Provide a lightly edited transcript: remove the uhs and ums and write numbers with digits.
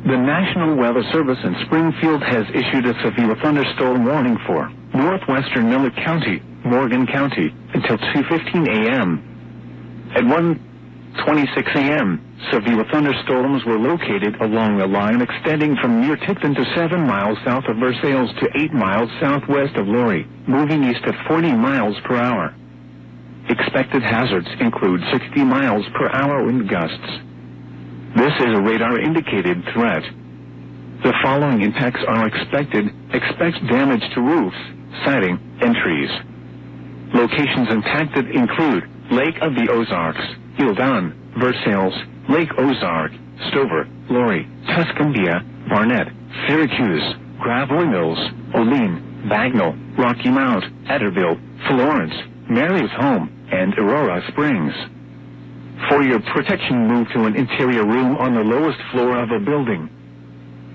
The National Weather Service in Springfield has issued a severe thunderstorm warning for northwestern Millard County, Morgan County, until 2:15 a.m. At 1:26 a.m., severe thunderstorms were located along the line extending from near Tifton to 7 miles south of Versailles to 8 miles southwest of Laurie, moving east at 40 miles per hour. Expected hazards include 60 miles per hour wind gusts. This is a radar-indicated threat. The following impacts are expected. Expect damage to roofs, siding, and trees. Locations impacted include Lake of the Ozarks, Hildon, Versailles, Lake Ozark, Stover, Laurie, Tuscumbia, Barnett, Syracuse, Gravois Mills, Olean, Bagnell, Rocky Mount, Etterville, Florence, Mary's Home, and Aurora Springs. For your protection, move to an interior room on the lowest floor of a building.